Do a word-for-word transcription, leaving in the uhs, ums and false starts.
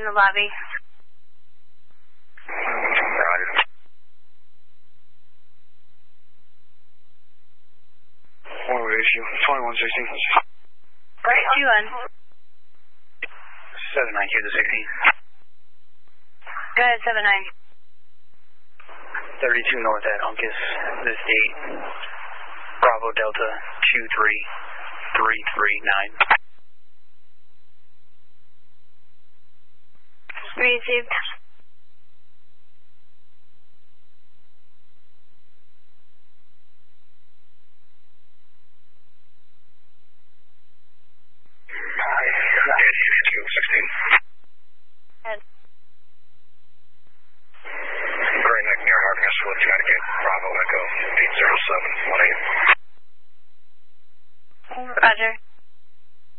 the lobby. Roger. One issue, twenty-one sixteen. two one. seven nine Q to sixteen. Go ahead, seven nine. thirty-two north at Uncas, this date. Bravo Delta two three three three nine. Received. sixteen. Head. Great Neck near Harkness with Connecticut, Bravo Echo eight zero seven one eight. Roger.